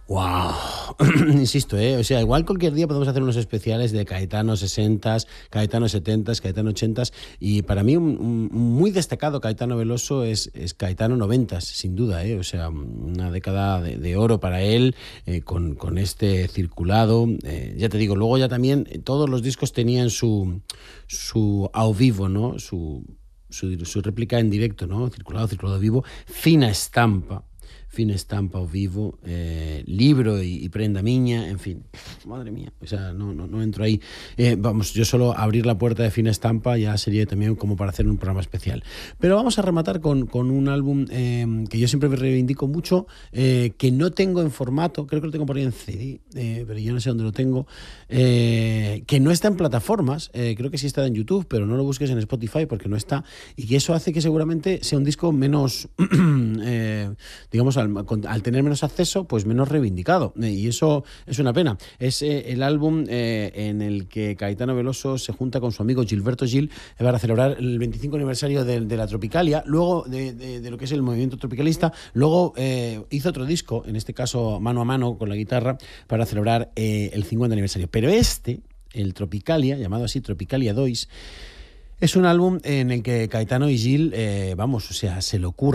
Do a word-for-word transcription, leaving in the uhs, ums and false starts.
Wow, insisto, ¿eh? O sea, igual cualquier día podemos hacer unos especiales de Caetano sesentas, Caetano setentas, Caetano ochentas, y para mí un, un muy destacado Caetano Veloso es, es Caetano noventas, sin duda, ¿eh? O sea, una década de, de oro para él, eh, con, con este circulado. Eh, ya te digo, luego ya también eh, todos los discos tenían su, su au vivo, ¿no? Su, su, su réplica en directo, ¿no? Circulado, circulado vivo, fina estampa. Fina estampa ao vivo, eh, libro y, y prenda miña, en fin, madre mía, o sea, no, no, no entro ahí. Eh, vamos, yo solo abrir la puerta de Fina Estampa ya sería también como para hacer un programa especial. Pero vamos a rematar con, con un álbum eh, que yo siempre reivindico mucho, eh, que no tengo en formato, creo que lo tengo por ahí en C D, eh, pero yo no sé dónde lo tengo, eh, que no está en plataformas, eh, creo que sí está en YouTube, pero no lo busques en Spotify porque no está, y que eso hace que seguramente sea un disco menos, eh, digamos, al, al tener menos acceso, pues menos reivindicado. Y eso es una pena. Es eh, el álbum eh, en el que Caetano Veloso se junta con su amigo Gilberto Gil para celebrar el veinticinco aniversario de, de la Tropicalia, luego de, de, de lo que es el movimiento tropicalista. Luego eh, hizo otro disco, en este caso mano a mano con la guitarra, para celebrar eh, el cincuenta aniversario. Pero este, el Tropicalia, llamado así Tropicalia dos, es un álbum en el que Caetano y Gil, eh, vamos, o sea, se lo ocurre